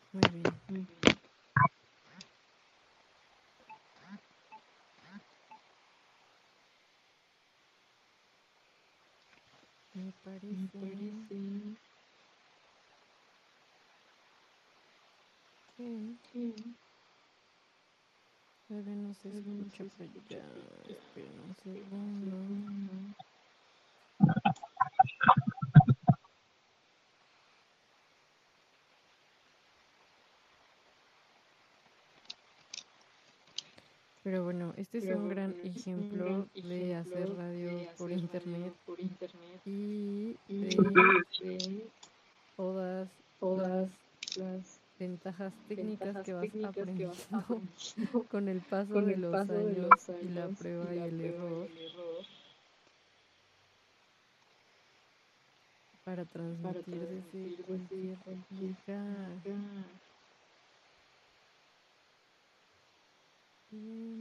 Muy bien. Me parece que todavía no se escucha, pero ya. Esperen un segundo. Pero bueno, este es un gran ejemplo de hacer radio por internet y de todas las ventajas técnicas que vas aprendiendo con el paso de los años y la prueba y el error para transmitir desde cualquier lugar.